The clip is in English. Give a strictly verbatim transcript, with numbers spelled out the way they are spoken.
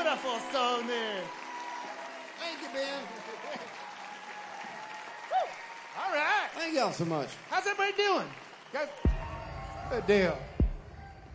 beautiful song there. Thank you, Ben. All right. Thank y'all so much. How's everybody doing? Guys, Good deal.